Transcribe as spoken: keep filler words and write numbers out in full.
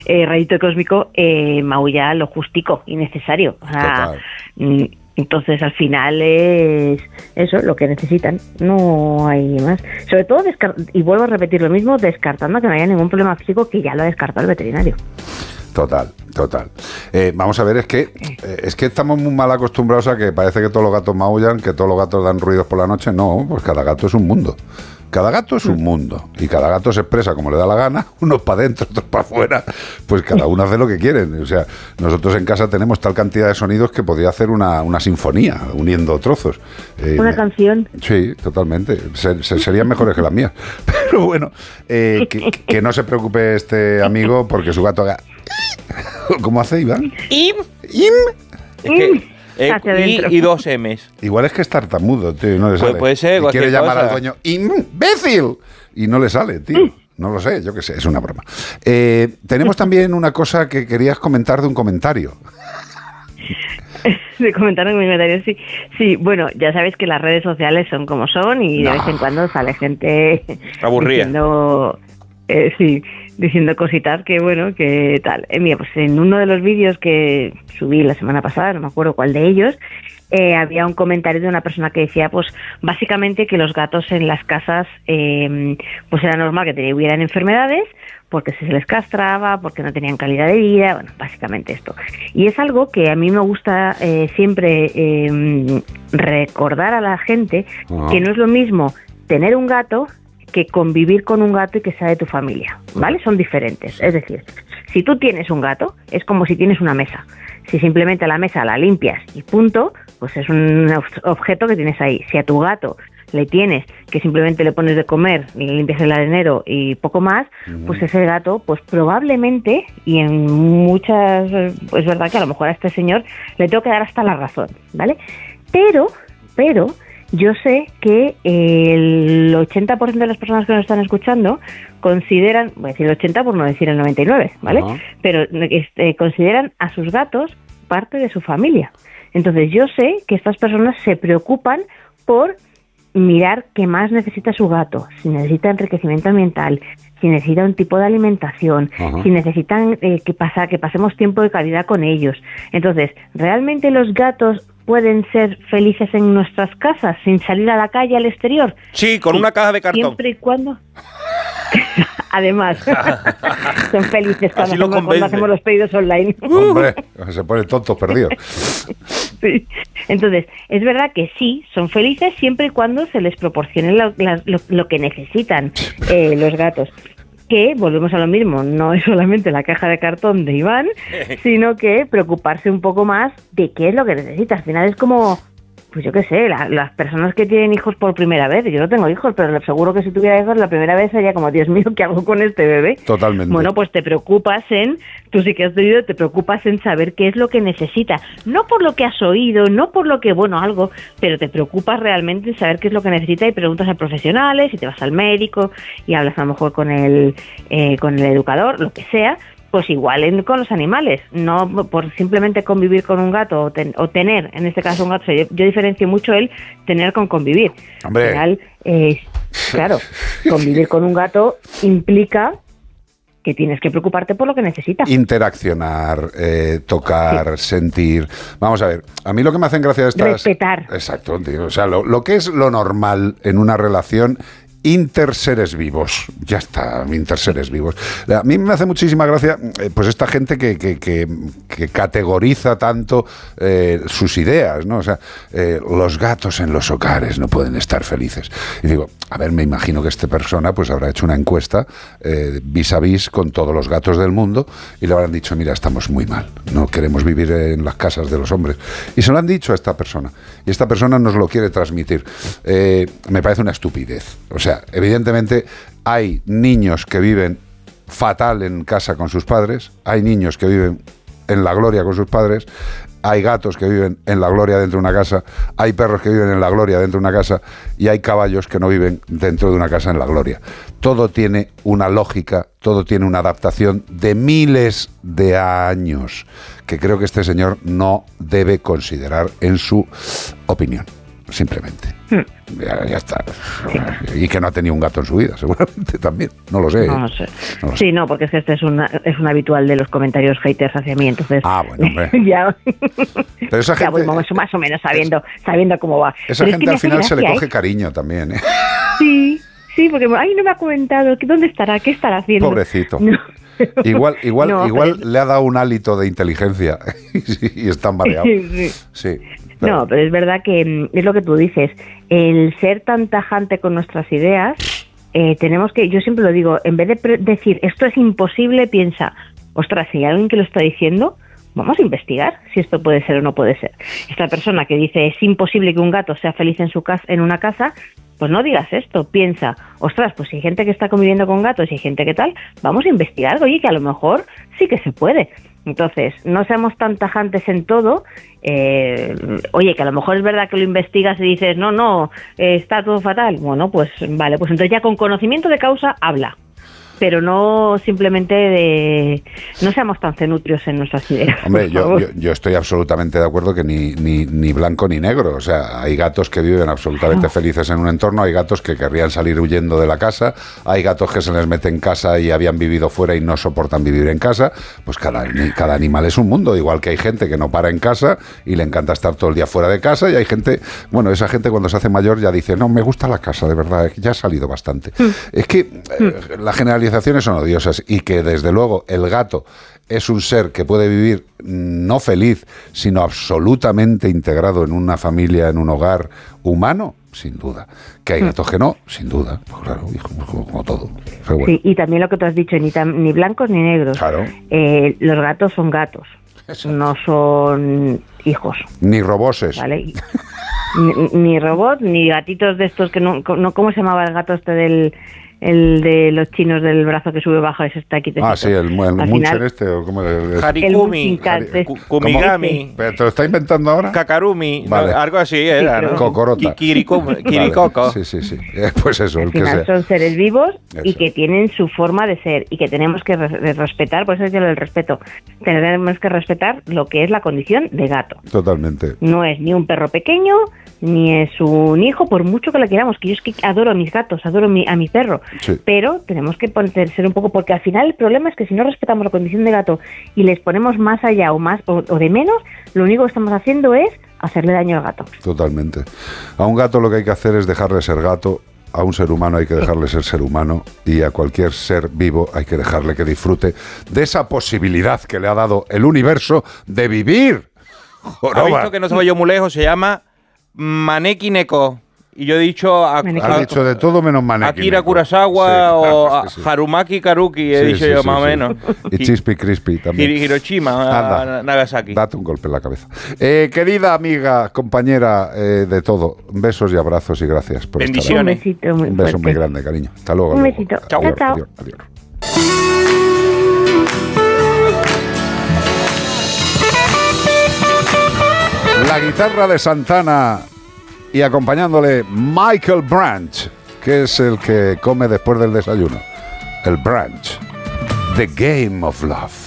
eh, rayito cósmico, eh, maulla lo justico y necesario. O sea, mm, entonces al final es eso, lo que necesitan, no hay más. Sobre todo, descart- y vuelvo a repetir lo mismo, descartando que no haya ningún problema físico, que ya lo ha descartado el veterinario. Total, total. Eh, vamos a ver, es que eh, es que estamos muy mal acostumbrados a que parece que todos los gatos maullan, que todos los gatos dan ruidos por la noche. No, pues cada gato es un mundo. Cada gato es un mundo y cada gato se expresa como le da la gana, unos para adentro, otros para afuera, pues cada uno hace lo que quieren. O sea, nosotros en casa tenemos tal cantidad de sonidos que podría hacer una, una sinfonía uniendo trozos. Eh, Una canción. Sí, totalmente. Se, se, serían mejores que las mías. Pero bueno, eh, que, que no se preocupe este amigo porque su gato haga... ¿Cómo hace, Iván? Im. Im. Es que... Eh, y, y dos M's. Igual es que es tartamudo, tío, y no le sale. Pues puede ser, y quiere llamar cosa. al dueño imbécil y no le sale, tío. No lo sé, yo qué sé, es una broma. Eh, tenemos también una cosa que querías comentar de un comentario. De comentar en comentarios, sí. Sí, bueno, ya sabéis que las redes sociales son como son y no. de vez en cuando sale gente aburrida. Diciendo, eh, sí, diciendo cositas que bueno, que tal. Eh, mira, pues en uno de los vídeos que subí la semana pasada, no me acuerdo cuál de ellos, eh, había un comentario de una persona que decía, pues básicamente que los gatos en las casas, eh, pues era normal que tuvieran enfermedades, porque se les castraba, porque no tenían calidad de vida, bueno, básicamente esto. Y es algo que a mí me gusta eh, siempre eh, recordar a la gente, uh-huh. que no es lo mismo tener un gato que convivir con un gato y que sea de tu familia, ¿vale? Son diferentes. Es decir, si tú tienes un gato, es como si tienes una mesa. Si simplemente la mesa la limpias y punto, pues es un objeto que tienes ahí. Si a tu gato le tienes que simplemente le pones de comer, le limpias el arenero y poco más, uh-huh. pues ese gato, pues probablemente, y en muchas, pues es verdad que a lo mejor a este señor le tengo que dar hasta la razón, ¿vale? Pero, pero... yo sé que el ochenta por ciento de las personas que nos están escuchando consideran, voy a decir el ochenta por no decir el noventa y nueve, ¿vale? Uh-huh. Pero este, consideran a sus gatos parte de su familia. Entonces yo sé que estas personas se preocupan por mirar qué más necesita su gato, si necesita enriquecimiento ambiental, si necesita un tipo de alimentación, uh-huh. si necesitan eh, que, pasa, que pasemos tiempo de calidad con ellos. Entonces, ¿realmente los gatos pueden ser felices en nuestras casas sin salir a la calle, al exterior? Sí, con sí, una caja de cartón. Siempre y cuando... Además, son felices cuando hacemos, cuando hacemos los pedidos online. Hombre, se ponen tontos perdidos. Sí. Entonces, es verdad que sí, son felices siempre y cuando se les proporcione lo, lo, lo que necesitan eh, los gatos. Que, volvemos a lo mismo, no es solamente la caja de cartón de Iván, sino que preocuparse un poco más de qué es lo que necesita. Al final es como, pues yo qué sé, la, las personas que tienen hijos por primera vez. Yo no tengo hijos, pero seguro que si tuviera hijos la primera vez sería como, Dios mío, ¿qué hago con este bebé? Totalmente. Bueno, pues te preocupas en, tú sí que has tenido, te preocupas en saber qué es lo que necesita. No por lo que has oído, no por lo que, bueno, algo, pero te preocupas realmente en saber qué es lo que necesita y preguntas a profesionales y te vas al médico y hablas a lo mejor con el, eh, con el educador, lo que sea. Pues igual en, con los animales, no por simplemente convivir con un gato o, ten, o tener, en este caso un gato, yo, yo diferencio mucho el tener con convivir. Hombre. Al final, eh, claro, convivir con un gato implica que tienes que preocuparte por lo que necesita. Interaccionar, eh, tocar, sí. sentir. Vamos a ver, a mí lo que me hacen gracia estas... Respetar. Exacto, tío. O sea, lo, lo que es lo normal en una relación... interseres vivos, ya está, interseres vivos. A mí me hace muchísima gracia, pues esta gente que, que, que, que categoriza tanto eh, sus ideas, ¿no? O sea, eh, los gatos en los hogares no pueden estar felices. Y digo, a ver, me imagino que esta persona pues habrá hecho una encuesta eh, vis a vis con todos los gatos del mundo y le habrán dicho, mira, estamos muy mal, no queremos vivir en las casas de los hombres. Y se lo han dicho a esta persona. Y esta persona nos lo quiere transmitir. Eh, me parece una estupidez. O sea, evidentemente hay niños que viven fatal en casa con sus padres, hay niños que viven en la gloria con sus padres, hay gatos que viven en la gloria dentro de una casa, hay perros que viven en la gloria dentro de una casa y hay caballos que no viven dentro de una casa en la gloria. Todo tiene una lógica, todo tiene una adaptación de miles de años que creo que este señor no debe considerar en su opinión, simplemente. Ya, ya está. Sí. Y que no ha tenido un gato en su vida, seguramente también. No lo sé. No, no sé. No lo sí, sé. No, porque es que este es, una, es un habitual de los comentarios haters hacia mí, entonces... Ah, bueno, hombre. ya, Pero esa gente, ya voy más, más o menos sabiendo, es, sabiendo cómo va. Esa Pero gente es que al final gracia, se le coge ¿eh? cariño también, ¿eh? Sí, sí, porque ay, no me ha comentado. ¿Dónde estará? ¿Qué estará haciendo? Pobrecito. No. Igual, igual, no, igual pero... le ha dado un hálito de inteligencia y está mareado. Sí. Sí. Pero... No, pero es verdad que es lo que tú dices. El ser tan tajante con nuestras ideas, eh, tenemos que, yo siempre lo digo, en vez de pre- decir esto es imposible, piensa, ostras, si hay alguien que lo está diciendo, vamos a investigar si esto puede ser o no puede ser. Esta persona que dice es imposible que un gato sea feliz en su casa, en una casa, pues no digas esto, piensa, ostras, pues si hay gente que está conviviendo con gatos y hay gente que tal, vamos a investigar, oye, que a lo mejor sí que se puede. Entonces, no seamos tan tajantes en todo, eh, oye, que a lo mejor es verdad que lo investigas y dices, no, no, eh, está todo fatal, bueno, pues vale, pues entonces ya con conocimiento de causa habla. Pero no simplemente de... No seamos tan cenutrios en nuestras ideas. Hombre, yo, yo, yo estoy absolutamente de acuerdo que ni, ni, ni blanco ni negro. O sea, hay gatos que viven absolutamente felices en un entorno, hay gatos que querrían salir huyendo de la casa, hay gatos que se les mete en casa y habían vivido fuera y no soportan vivir en casa. Pues cada, cada animal es un mundo. Igual que hay gente que no para en casa y le encanta estar todo el día fuera de casa, y hay gente... Bueno, esa gente cuando se hace mayor ya dice, no, me gusta la casa, de verdad, ya ha salido bastante. Mm. Es que eh, la generalización son odiosas, y que desde luego el gato es un ser que puede vivir no feliz, sino absolutamente integrado en una familia, en un hogar humano, sin duda. Que hay gatos que no, sin duda, pues claro, como, como todo. Pero bueno. Sí, y también lo que tú has dicho, ni, tam, ni blancos ni negros. Claro. Eh, los gatos son gatos, exacto, no son hijos. Ni roboses. ¿Vale? ni, ni robots, ni gatitos de estos que no, no... ¿Cómo se llamaba el gato este del... El de los chinos del brazo que sube bajo, ese está aquí. Ah, sí, el, el Muncher este, o cómo es. Harikumi, el Kumigami. ¿Pero te lo está inventando ahora? Kakarumi, vale. no, algo así era, sí, ¿no? Cocorota. Kirikoko. Vale. Sí, sí, sí. Pues eso, al el final que sea. Son seres vivos eso. Y que tienen su forma de ser y que tenemos que re- respetar, por eso es el respeto. Tenemos que respetar lo que es la condición de gato. Totalmente. No es ni un perro pequeño, ni es un hijo, por mucho que lo queramos, que yo es que adoro a mis gatos, adoro mi, a mi perro, sí. Pero tenemos que poner, ser un poco, porque al final el problema es que si no respetamos la condición de gato y les ponemos más allá o más o, o de menos, lo único que estamos haciendo es hacerle daño al gato. Totalmente. A un gato lo que hay que hacer es dejarle ser gato, a un ser humano hay que dejarle ser ser humano, y a cualquier ser vivo hay que dejarle que disfrute de esa posibilidad que le ha dado el universo de vivir. ¿Ha visto que no se vaya muy lejos? Se llama Maneki Neko. Y yo he dicho... A, ha dicho de todo menos Maneki Akira Neko. Kurosawa, sí, o claro, sí, sí. Harumaki Karuki, he sí, dicho sí, yo sí, más sí. o menos. Y Chispy Crispy también. Hiroshima, Anda, Nagasaki. Date un golpe en la cabeza. Eh, querida amiga, compañera eh, de todo, besos y abrazos y gracias por bendiciones. estar aquí. Un besito muy Un beso fuerte. muy grande, cariño. Hasta luego. Un luego. besito. Chao. Adiós, Chao. adiós, adiós. La guitarra de Santana y acompañándole Michael Branch, que es el que come después del desayuno. El Branch. The Game of Love.